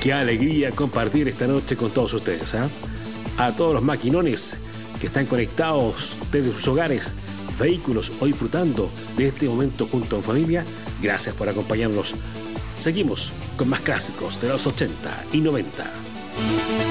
Qué alegría compartir esta noche con todos ustedes, ¿eh? A todos los maquinones que están conectados desde sus hogares, vehículos o disfrutando de este momento junto en familia, gracias por acompañarnos. Seguimos con más clásicos de los 80 y 90.